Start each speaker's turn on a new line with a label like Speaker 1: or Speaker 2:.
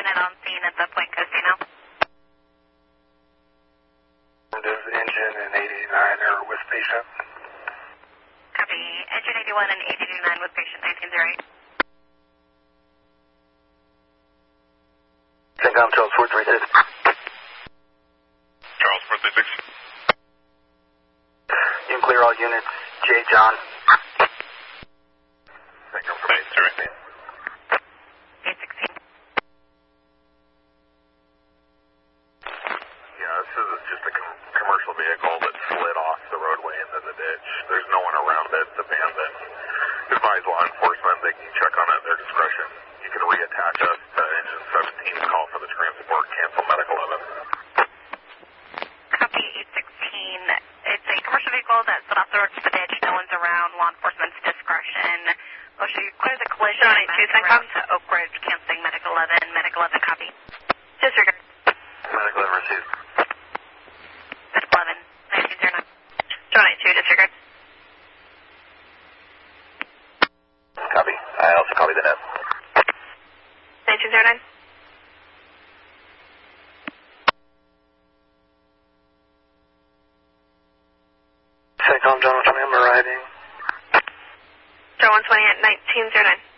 Speaker 1: unit on scene at the Point Casino.
Speaker 2: Does engine and 89 are with patient?
Speaker 1: Copy. Engine 81 and 889 with patient 1908.
Speaker 2: CENTCOM Charles 436.
Speaker 3: Charles 436.
Speaker 2: You can clear all units. J. John.
Speaker 3: CENTCOM from 816.
Speaker 1: 816.
Speaker 3: Yeah, this is just a commercial vehicle that slid off the roadway into the ditch. There's no one around it. It's abandoned. Advise law enforcement. They can check on it at their discretion. You can reattach us to engine 17 and call for the transport. Cancel medical event.
Speaker 1: Copy 816. It's a commercial vehicle that slid off the road to the ditch. No one's around. Law enforcement's discretion. Motion, you clear the collision.
Speaker 4: Johnny 2, CENTCOM
Speaker 1: to Oak Ridge, canceling medical 11. Medical 11, copy.
Speaker 4: Disregard.
Speaker 2: Medical ever received.
Speaker 1: Medical 11, 1909.
Speaker 4: Johnny 2, disregard.
Speaker 2: Copy. I also copy the net.
Speaker 4: 1909.
Speaker 2: CENTCOM John 120, I'm arriving.
Speaker 4: Joe 120 at 1909.